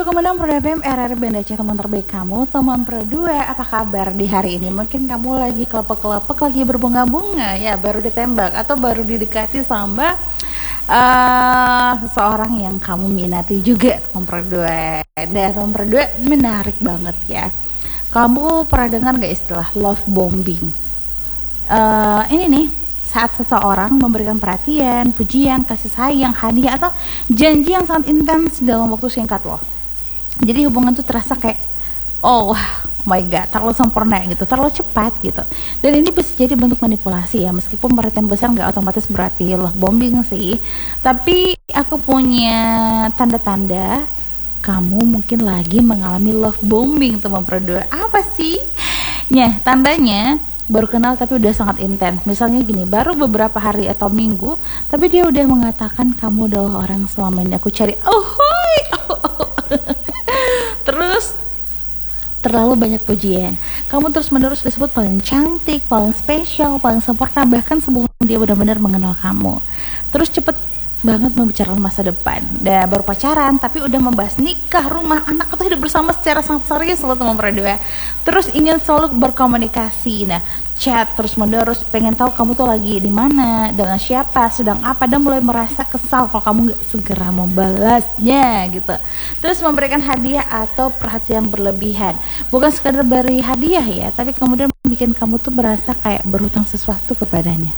92,6 Pro FM RRI Banda Aceh, teman terbaik kamu, teman Pro 2. Apa kabar di hari ini? Mungkin kamu lagi kelepek-kelepek, lagi berbunga-bunga ya, baru ditembak atau baru didekati sama seseorang yang kamu minati juga, teman Pro 2. Dan teman Pro 2 menarik banget ya. Kamu pernah dengar gak istilah love bombing? Ini nih, saat seseorang memberikan perhatian, pujian, kasih sayang, hadiah, atau janji yang sangat intens dalam waktu singkat loh. Jadi hubungan tuh terasa kayak oh my god, terlalu sempurna gitu, terlalu cepat gitu. Dan ini bisa jadi bentuk manipulasi ya, meskipun perhatian besar gak otomatis berarti love bombing sih. Tapi aku punya tanda-tanda kamu mungkin lagi mengalami love bombing, teman berdua. Apa sih? Nah, tandanya baru kenal tapi udah sangat intens. Misalnya gini, baru beberapa hari atau minggu tapi dia udah mengatakan kamu adalah orang selama ini aku cari. Terus terlalu banyak pujian. Kamu terus menerus disebut paling cantik, paling spesial, paling sempurna, bahkan sebelum dia benar-benar mengenal kamu. Terus cepet banget membicarakan masa depan. Dan baru pacaran tapi udah membahas nikah, rumah, anak, atau hidup bersama secara sangat serius loh, teman berdua. Terus ingin selalu berkomunikasi. Nah, chat terus menerus, pengen tahu kamu tuh lagi di mana, dengan siapa, sedang apa, dan mulai merasa kesal kalau kamu gak segera membalasnya gitu. Terus memberikan hadiah atau perhatian berlebihan. Bukan sekadar beri hadiah ya, tapi kemudian bikin kamu tuh berasa kayak berhutang sesuatu kepadanya.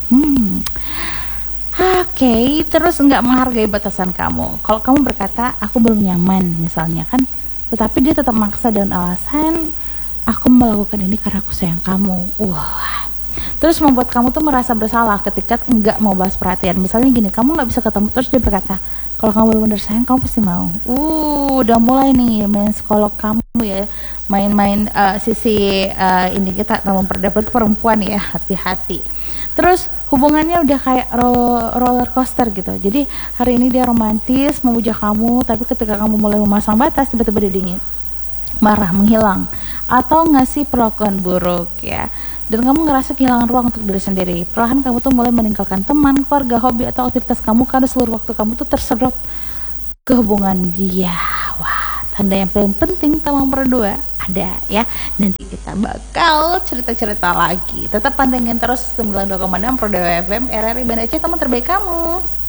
Oke, terus nggak menghargai batasan kamu. Kalau kamu berkata aku belum nyaman misalnya kan, tetapi dia tetap maksa dengan alasan aku melakukan ini karena aku sayang kamu. Terus membuat kamu tuh merasa bersalah ketika nggak mau balas perhatian. Misalnya gini, kamu nggak bisa ketemu, terus dia berkata kalau kamu benar-benar sayang kamu pasti mau. Udah mulai nih main psikolog kamu ya, main-main sisi ini kita dalam pendapat perempuan ya, hati-hati. Terus hubungannya udah kayak roller coaster gitu. Jadi hari ini dia romantis, memuja kamu, tapi ketika kamu mulai memasang batas, tiba-tiba dia dingin, marah, menghilang, atau ngasih perlakuan buruk ya. Dan kamu ngerasa kehilangan ruang untuk diri sendiri. Perlahan kamu tuh mulai meninggalkan teman, keluarga, hobi, atau aktivitas kamu karena seluruh waktu kamu tuh tersedot ke hubungan dia. Wah, tanda yang paling penting teman berdua ada ya. Nanti kita bakal cerita-cerita lagi. Tetap pantengin terus 92,6 Pro FM RRI Banda Aceh, teman terbaik kamu.